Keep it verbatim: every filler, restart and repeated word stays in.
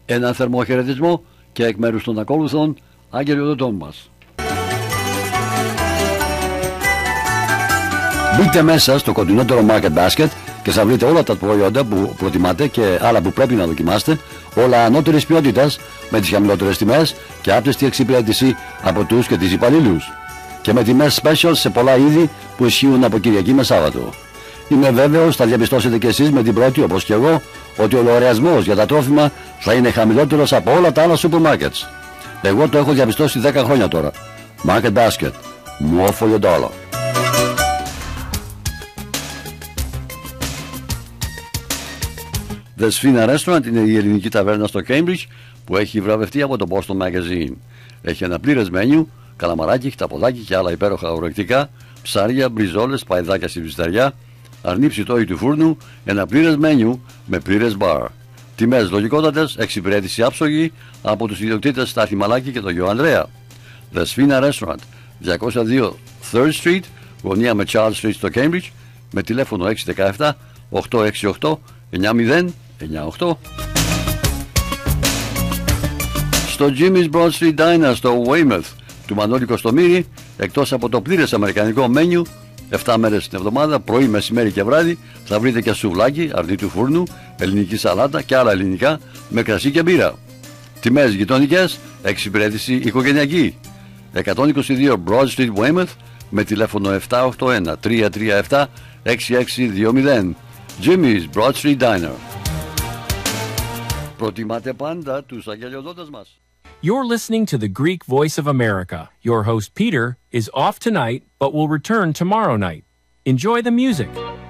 Έναν θερμό χαιρετισμό και εκ μέρους των ακόλουθων αγγελιοδοτών μας. Μπείτε μέσα στο κοντινότερο Market Basket και θα βρείτε όλα τα προϊόντα που προτιμάτε και άλλα που πρέπει να δοκιμάσετε, όλα ανώτερης ποιότητας, με τις χαμηλότερες τιμές και άπτεστη εξυπηρέτηση από τους και τις υπαλλήλους. Και με τιμές special σε πολλά είδη που ισχύουν από Κυριακή με Σάββατο. Είμαι βέβαιος θα διαπιστώσετε κι εσείς με την πρώτη, όπως και εγώ, ότι ο λογαριασμός για τα τρόφιμα θα είναι χαμηλότερος από όλα τα άλλα σούπερ μάρκετς. Εγώ το έχω διαπιστώσει δέκα χρόνια τώρα. Market Basket. More for your dollar. The Sphina Restaurant είναι η ελληνική ταβέρνα στο Cambridge που έχει βραβευτεί από το Boston Magazine. Έχει ένα πλήρες μένιου, καλαμαράκι, χταποδάκι και άλλα υπέροχα ορεκτικά, ψάρια, μπριζόλες, παϊδάκια στη ψυστεριά, αρνί ψητόι του φούρνου, ένα πλήρες μένιου με πλήρες μπαρ. Τιμές λογικότατες, εξυπηρέτηση άψογη από τους ιδιοκτήτες Στάθη Μαλάκη και τον Γιο Ανδρέα. The Sphina Restaurant, διακόσια δύο Third Street, γωνία με Charles Street στο Cambridge, με τηλέφωνο έξι ένα επτά οκτώ έξι οκτώ εννιά μηδέν εννιά οκτώ. Στο Jimmy's Broad Street Diner στο Weymouth του Μανώλη Κωστομήρη, εκτός από το πλήρες αμερικανικό μένιου, επτά μέρες την εβδομάδα, πρωί, μεσημέρι και βράδυ, θα βρείτε και σουβλάκι, αρνί του φούρνου, ελληνική σαλάτα και άλλα ελληνικά με κρασί και μπύρα. Τιμές γειτονικές, εξυπηρέτηση οικογενειακή. εκατόν είκοσι δύο Broad Street Weymouth με τηλέφωνο επτά οκτώ ένα τρία τρία επτά έξι έξι δύο μηδέν. Jimmy's Broad Street Diner. Προτιμάτε πάντα τους αγγελιοδότες μας. You're listening to the Greek Voice of America. Your host Peter is off tonight but will return tomorrow night. Enjoy the music.